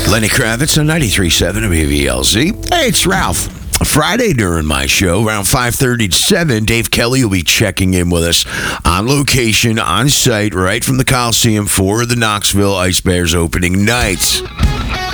Lenny Kravitz on 93.7 WVLZ. Hey, it's Ralph. Friday during my show, around 5:30 to 7, Dave Kelly will be checking in with us on location, on site, right from the Coliseum for the Knoxville Ice Bears opening night.